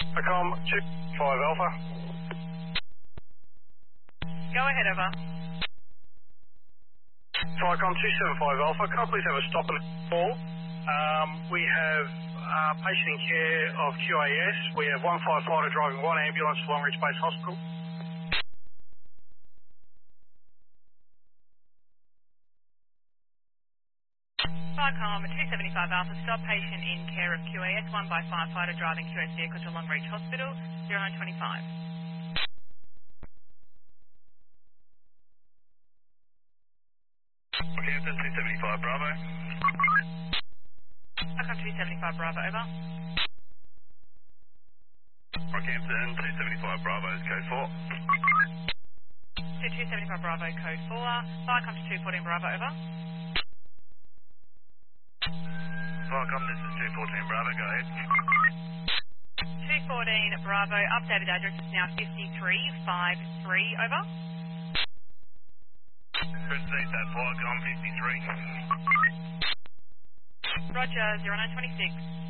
Vicom 25 Alpha. Go ahead, over. Vicom 275 Alpha. Can I please have a stop and call? We have patient in care of QAS. We have 1 firefighter driving 1 ambulance to Longreach Base Hospital. Vicom 275 Alpha, stop patient in care of QAS, 1 by firefighter driving QAS vehicle to Longreach Hospital, 0925. Rockhampton 275 Bravo. Vicom 275 Bravo, over. Rockhampton 275 Bravo is code 4. 275 Bravo, code 4. Vicom to 214 Bravo, over. Vicom, this is 214 Bravo, go ahead. 214 Bravo, updated address is now 5353, over. Proceed that Vicom 53. Roger, 0926.